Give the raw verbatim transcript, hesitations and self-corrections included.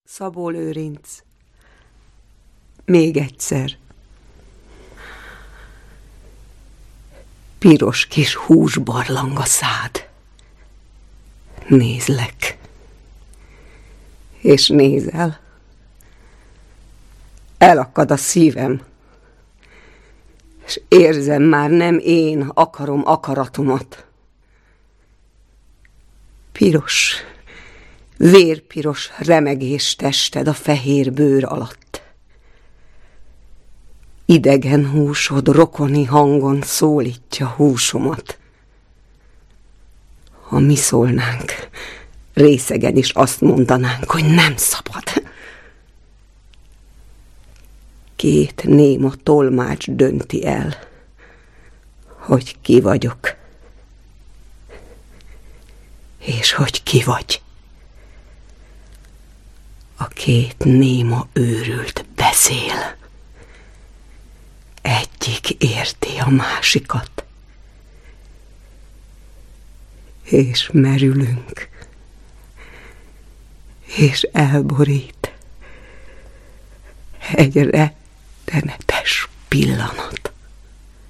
Szabó Lőrinc. Még egyszer. Piros kis húsbarlang a szád. Nézlek. És nézel. Elakad a szívem. És érzem, már nem én akarom akaratomat. Piros, vérpiros remegés tested a fehér bőr alatt. Idegen húsod rokoni hangon szólítja húsomat. Ha mi szólnánk, részegen is azt mondanánk, hogy nem szabad. Két néma tolmács dönti el, hogy ki vagyok, és hogy ki vagy. A két néma őrült beszél. Egyik érti a másikat. És merülünk, és elborít egy rettenetes pillanat.